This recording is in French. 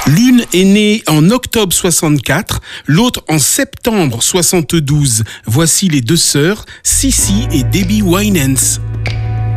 L'une est née en octobre 64, l'autre en septembre 72. Voici les deux sœurs, Cissy et Debbie Winans.